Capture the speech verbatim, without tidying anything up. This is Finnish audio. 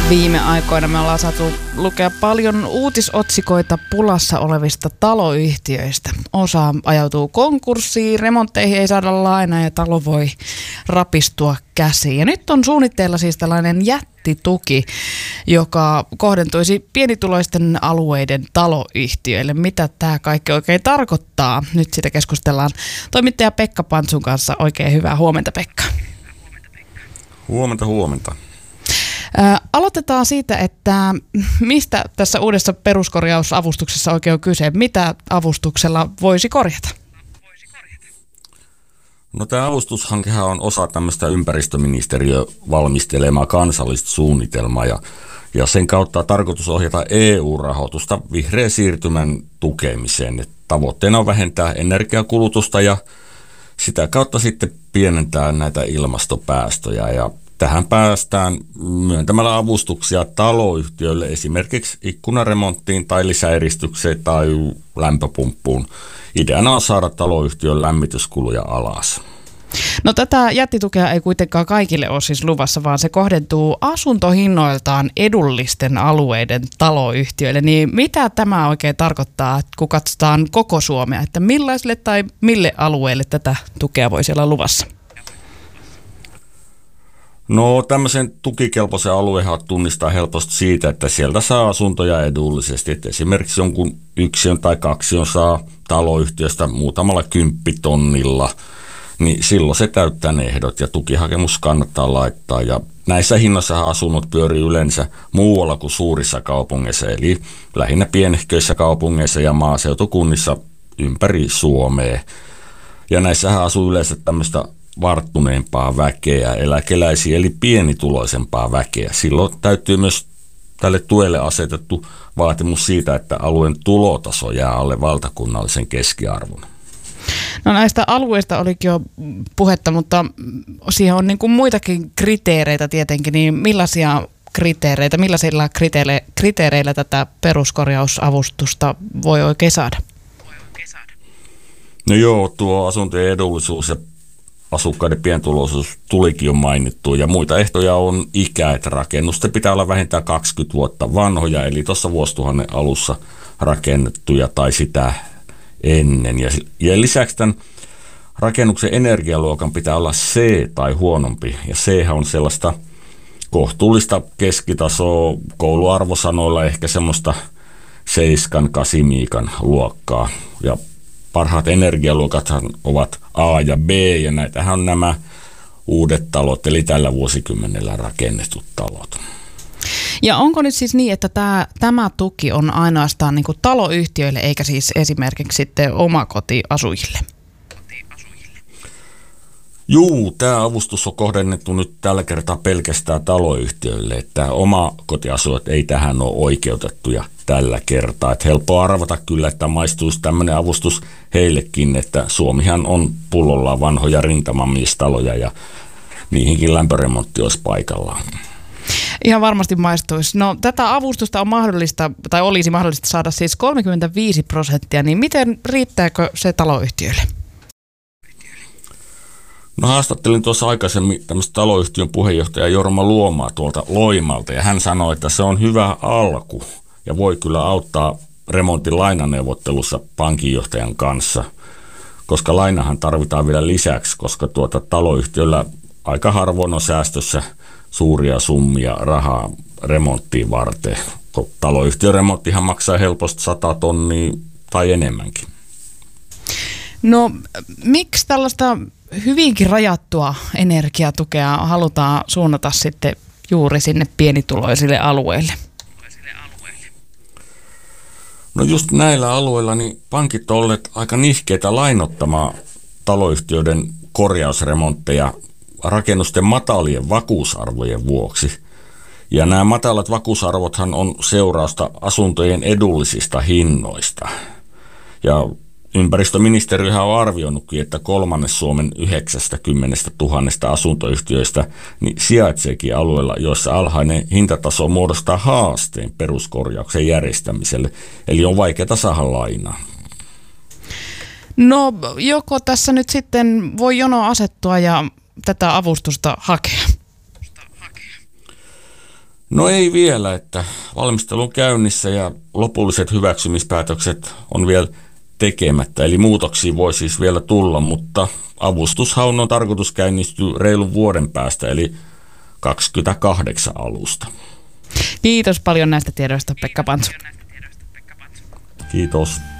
Viime aikoina me ollaan saatu lukea paljon uutisotsikoita pulassa olevista taloyhtiöistä. Osa ajautuu konkurssiin, remontteihin ei saada lainaa ja talo voi rapistua käsiin. Ja nyt on suunnitteilla siis tällainen jättituki, joka kohdentuisi pienituloisten alueiden taloyhtiöille. Mitä tämä kaikki oikein tarkoittaa? Nyt sitä keskustellaan toimittaja Pekka Pantsun kanssa. Oikein hyvää huomenta, Pekka. Huomenta, huomenta. Ä, aloitetaan siitä, että mistä tässä uudessa peruskorjausavustuksessa oikein on kyse? Mitä avustuksella voisi korjata? No, tämä avustushankehan on osa tämmöistä ympäristöministeriö valmistelemaa kansallista suunnitelmaa ja, ja sen kautta on tarkoitus ohjata E U-rahoitusta vihreän siirtymän tukemiseen. Et tavoitteena on vähentää energiakulutusta ja sitä kautta sitten pienentää näitä ilmastopäästöjä ja tähän päästään myöntämällä avustuksia taloyhtiöille esimerkiksi ikkunaremonttiin tai lisäeristykseen tai lämpöpumppuun. Ideana on saada taloyhtiön lämmityskuluja alas. No, tätä jättitukea ei kuitenkaan kaikille ole siis luvassa, vaan se kohdentuu asuntohinnoiltaan edullisten alueiden taloyhtiöille. Niin mitä tämä oikein tarkoittaa, kun katsotaan koko Suomea, että millaisille tai mille alueille tätä tukea voisi olla luvassa? No, tämmöisen tukikelpoisen alueen tunnistaa helposti siitä, että sieltä saa asuntoja edullisesti. Että esimerkiksi jonkun yksion tai kaksion saa taloyhtiöstä muutamalla kymppitonnilla, niin silloin se täyttää ne ehdot ja tukihakemus kannattaa laittaa. Ja näissä hinnoissa asunnot pyörii yleensä muualla kuin suurissa kaupungeissa, eli lähinnä pienehköissä kaupungeissa ja maaseutukunnissa ympäri Suomea. Ja näissähän asuu yleensä tämmöistä varttuneempaa väkeä, eläkeläisiä eli pienituloisempaa väkeä. Silloin täytyy myös tälle tuelle asetettu vaatimus siitä, että alueen tulotaso jää alle valtakunnallisen keskiarvon. No, näistä alueista olikin jo puhetta, mutta siihen on niin kuin muitakin kriteereitä tietenkin, niin millaisia kriteereitä, millaisilla kriteereillä, kriteereillä tätä peruskorjausavustusta voi oikein saada? No joo, tuo asuntojen edullisuus ja asukkaiden pientuloisuus tulikin jo mainittu ja muita ehtoja on ikä, että rakennusten pitää olla vähintään kaksikymmentä vuotta vanhoja, eli tuossa vuosituhannen alussa rakennettuja tai sitä ennen. Ja, ja lisäksi tämän rakennuksen energialuokan pitää olla C tai huonompi, ja C on sellaista kohtuullista keskitasoa kouluarvosanoilla, ehkä semmoista seiskan, kasimiikan luokkaa, ja parhaat energialuokathan ovat A ja B, ja näitähän on nämä uudet talot, eli tällä vuosikymmenellä rakennetut talot. Ja onko nyt siis niin, että tämä, tämä tuki on ainoastaan niin kuin taloyhtiöille, eikä siis esimerkiksi sitten omakotiasujille? Juu, tämä avustus on kohdennettu nyt tällä kertaa pelkästään taloyhtiöille, että omakotiasujat ei tähän ole oikeutettuja tällä kertaa. Että helppo arvata kyllä, että maistuisi tämmöinen avustus heillekin, että Suomihan on pullollaan vanhoja rintamamiestaloja ja niihinkin lämpöremontti olisi paikallaan. Ihan varmasti maistuisi. No, tätä avustusta on mahdollista, tai olisi mahdollista saada siis kolmekymmentäviisi prosenttia, niin miten riittääkö se taloyhtiöille? No, haastattelin tuossa aikaisemmin tämmöistä taloyhtiön puheenjohtaja Jorma Luomaa tuolta Loimalta, ja hän sanoi, että se on hyvä alku ja voi kyllä auttaa remontin lainaneuvottelussa pankinjohtajan kanssa, koska lainahan tarvitaan vielä lisäksi, koska tuota taloyhtiöllä aika harvoin on säästössä suuria summia rahaa remonttiin varten. Taloyhtiön remonttihan maksaa helposti sata tonnia tai enemmänkin. No, miksi tällaista hyvinkin rajattua energiatukea halutaan suunnata sitten juuri sinne pienituloisille alueille? No, just näillä alueilla niin pankit ovat olleet aika nihkeitä lainottamaan taloyhtiöiden korjausremontteja rakennusten matalien vakuusarvojen vuoksi. Ja nämä matalat vakuusarvothan on seurausta asuntojen edullisista hinnoista. Ja ympäristöministeriöhän on arvioinutkin, että kolmannes Suomen yhdeksänkymmentätuhatta asuntoyhtiöistä niin sijaitseekin alueella, joissa alhainen hintataso muodostaa haasteen peruskorjauksen järjestämiselle, eli on vaikeaa saada lainaa. No, joko tässä nyt sitten voi jono asettua ja tätä avustusta hakea? No ei vielä, että valmistelu on käynnissä ja lopulliset hyväksymispäätökset on vielä tekemättä. Eli muutoksia voi siis vielä tulla, mutta avustushaun on tarkoitus käynnistyä reilun vuoden päästä, eli kaksikymmentäkahdeksan alusta. Kiitos paljon näistä tiedoista, Pekka Pantsu. Kiitos.